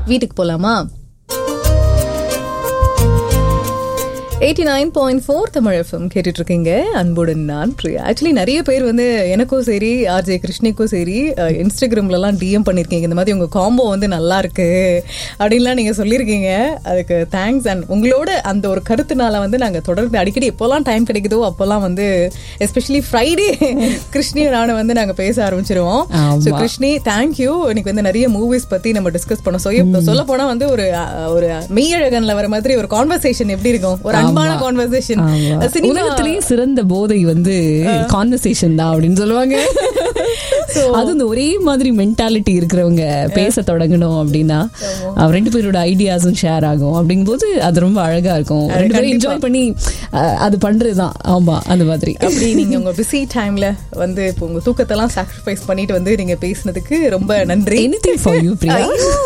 வீட்டுக்கு போலாமா? 89.4 தமிழ் FM கேட்டுட்டு இருக்கீங்க. அன்புடன் நான் பிரியா. ஆக்சுவலி நிறைய பேர் வந்து எனக்கும் சரி ஆர்ஜே கிருஷ்ணிக்கும் சரி இன்ஸ்டாகிராம்லலாம் டிஎம் பண்ணியிருக்கீங்க. இந்த மாதிரி உங்கள் காம்போ வந்து நல்லா இருக்கு அப்படின்லாம் நீங்கள் சொல்லியிருக்கீங்க. அதுக்கு தேங்க்ஸ். அண்ட் உங்களோட அந்த ஒரு கருத்துனால வந்து நாங்கள் தொடர்ந்து அடிக்கடி எப்போல்லாம் டைம் கிடைக்குதோ அப்போல்லாம் வந்து எஸ்பெஷலி ஃப்ரைடே கிருஷ்ணி நானும் வந்து நாங்கள் பேச ஆரம்பிச்சிருவோம். So Krishni thank you. இன்னைக்கு வந்து நிறைய மூவிஸ் பற்றி நம்ம டிஸ்கஸ் பண்ணோம். ஸோ இப்போ சொல்ல போனால் வந்து ஒரு மெய்யழகன்ல வர மாதிரி ஒரு கான்வர்சேஷன் எப்படி இருக்கும், ஒரு உலகத்திலேயே சிறந்த போதை வந்து கான்வர்சேஷன் தான் அப்படின்னு சொல்லுவாங்க. அது வந்து ஒரே மாதிரி மென்டாலிட்டி இருக்கிறவங்க பேச தொடங்கணும் அப்படின்னா ரெண்டு பேரோட ஐடியாஸும் ஷேர் ஆகும். அப்படிங்கும்போது அது ரொம்ப அழகா இருக்கும். ரெண்டு பேரும் என்ஜாய் பண்ணி அது பண்றதுதான். ஆமா, அந்த மாதிரி. அப்படி நீங்க உங்க பிஸி டைம்ல வந்து இப்போ உங்க தூக்கத்தெல்லாம் சாக்ரிஃபைஸ் பண்ணிட்டு வந்து நீங்க பேசினதுக்கு ரொம்ப நன்றி. Anything for you Priya.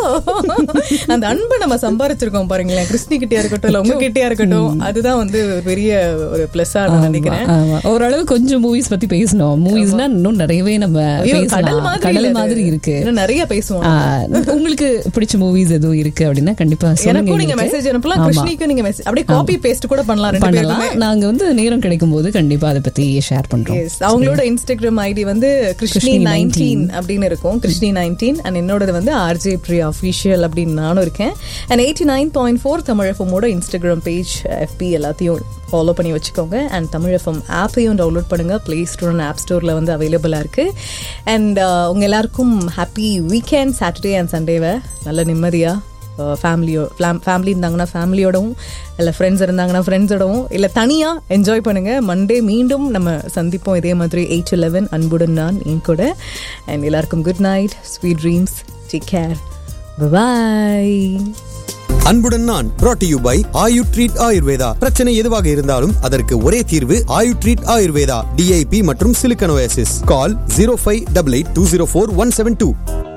அந்த அன்பை நம்ம சம்பாரிச்சிருக்கோம் பாருங்களேன். கிருஷ்ணி கிட்டயா இருக்கட்டும் இல்ல உங்க கிட்டயா இருக்கட்டும், அதுதான் வந்து பெரிய ஒரு பிளஸ்ஸா நான் நினைக்கிறேன். ஓரளவு கொஞ்சம் மூவிஸ் பத்தி பேசணும். மூவிஸ்னா இன்னும் நிறையவே நம்ம கடல் மாதிரி இருக்கு, நிறைய பேசுவோம். உங்களுக்கு பிடிச்ச மூவிஸ் எதுவும் இருக்கு அப்படின்னா கண்டிப்பா எனக்கும் நீங்க மெசேஜ் அனுப்பலாம். கிருஷ்ணிக்கு நீங்க மெசேஜ் அப்படியே காப்பி பேஸ்ட் கூட பண்ணலாம். நாங்க வந்து நேரம் கிடைக்கும் போது கண்டிப்பா அதை பத்தி ஷேர் பண்றோம். அவங்களோட இன்ஸ்டாகிராம் ஐடி வந்து கிருஷ்ணி19 அப்படின்னு இருக்கும். கிருஷ்ணி19 அண்ட் என்னோடது வந்து ஆர்ஜே பிரியா ஆஃபீஷியல் அப்படின்னு நானும் இருக்கேன். அண்ட் 89.4 தமிழ் எஃப்எம்மோட இன்ஸ்டாகிராம் பேஜ் எஃபி எல்லாத்தையும் ஃபாலோ பண்ணி வச்சுக்கோங்க. அண்ட் தமிழ் எஃப்எம் ஆப்பையும் டவுன்லோட் பண்ணுங்க. பிளே ஸ்டோர் அண்ட் ஆப் ஸ்டோரில் வந்து அவைலபிளாக இருக்குது. அண்ட் உங்கள் எல்லாருக்கும் ஹாப்பி வீக்கெண்ட். சாட்டர்டே அண்ட் சண்டேவை நல்ல நிம்மதியாக ஃபேமிலி இருந்தாங்கன்னா ஃபேமிலியோடவும், இல்லை ஃப்ரெண்ட்ஸ் இருந்தாங்கன்னா ஃப்ரெண்ட்ஸோடவும், இல்லை தனியாக என்ஜாய் பண்ணுங்கள். மண்டே மீண்டும் நம்ம சந்திப்போம் இதே மாதிரி 8 to 11 அன்புடன் நான் என் கூட. அண்ட் எல்லாருக்கும் good night, sweet dreams, take care, பாய். அன்புடன் நான் brought to you by Ayu treat Ayurveda. பிரச்சனை எதுவாக இருந்தாலும் அதற்கு ஒரே தீர்வு ஆயு ட்ரீட் ஆயுர்வேதா. DIP மற்றும் சிலிக்கன் ஓஎஸ்எஸ். கால் 0588204172.